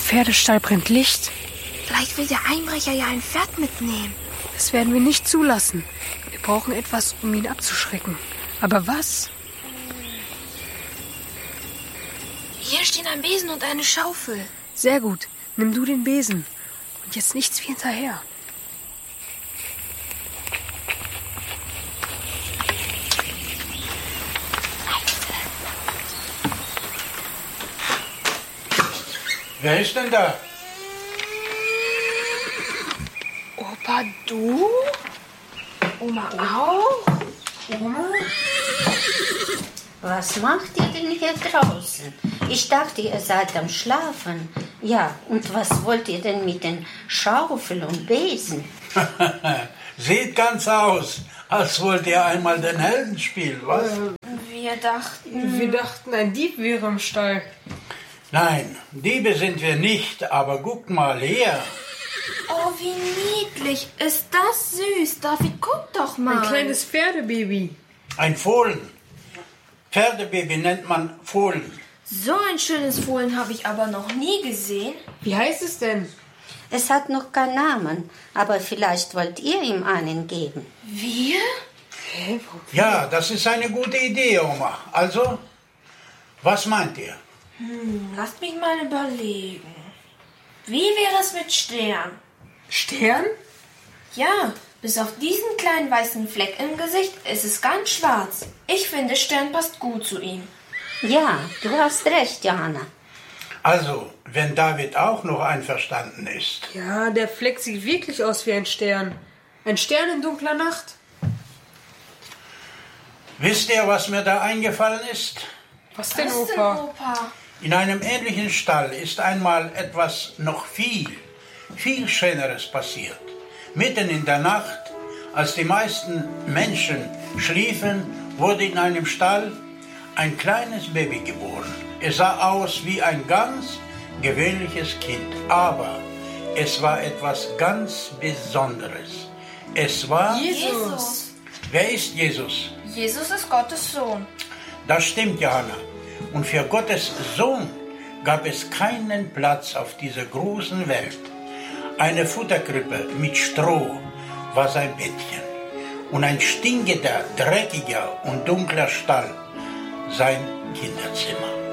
Pferdestall brennt Licht. Vielleicht will der Einbrecher ja ein Pferd mitnehmen. Das werden wir nicht zulassen. Wir brauchen etwas, um ihn abzuschrecken. Aber was? Hier stehen ein Besen und eine Schaufel. Sehr gut. Nimm du den Besen. Und jetzt nichts wie hinterher. Wer ist denn da? Opa, du? Oma auch? Oma? Was macht ihr denn hier draußen? Ich dachte, ihr seid am Schlafen. Ja, und was wollt ihr denn mit den Schaufeln und Besen? Sieht ganz aus, als wollt ihr einmal den Helden spielen, was? Wir dachten, ein Dieb wäre im Stall. Nein, Diebe sind wir nicht, aber guckt mal her. Oh, wie niedlich. Ist das süß. David, guck doch mal. Ein kleines Pferdebaby. Ein Fohlen. Pferdebaby nennt man Fohlen. So ein schönes Fohlen habe ich aber noch nie gesehen. Wie heißt es denn? Es hat noch keinen Namen, aber vielleicht wollt ihr ihm einen geben. Wir? Ja, das ist eine gute Idee, Oma. Also, was meint ihr? Lasst mich mal überlegen. Wie wäre es mit Stern? Stern? Ja, bis auf diesen kleinen weißen Fleck im Gesicht ist es ganz schwarz. Ich finde, Stern passt gut zu ihm. Ja, du hast recht, Johanna. Also, wenn David auch noch einverstanden ist. Ja, der Fleck sieht wirklich aus wie ein Stern. Ein Stern in dunkler Nacht. Wisst ihr, was mir da eingefallen ist? Was denn, Opa? Opa? In einem ähnlichen Stall ist einmal etwas noch viel Schöneres passiert. Mitten in der Nacht, als die meisten Menschen schliefen, wurde in einem Stall ein kleines Baby geboren. Es sah aus wie ein ganz gewöhnliches Kind, aber es war etwas ganz Besonderes. Es war... Jesus. Wer ist Jesus? Jesus ist Gottes Sohn. Das stimmt, Johanna. Und für Gottes Sohn gab es keinen Platz auf dieser großen Welt. Eine Futterkrippe mit Stroh war sein Bettchen. Und ein stinkender, dreckiger und dunkler Stall sein Kinderzimmer.